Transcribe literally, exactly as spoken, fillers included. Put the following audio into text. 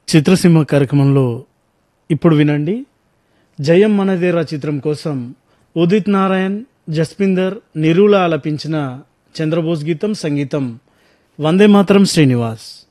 చిత్రసీమ కార్యక్రమంలో ఇప్పుడు వినండి. జయం మనదేరా చిత్రం కోసం ఉదిత్ నారాయణ్, జస్పిందర్, నిరూల ఆలపించిన చంద్రబోస్ గీతం. సంగీతం వందే మాతరం శ్రీనివాస్.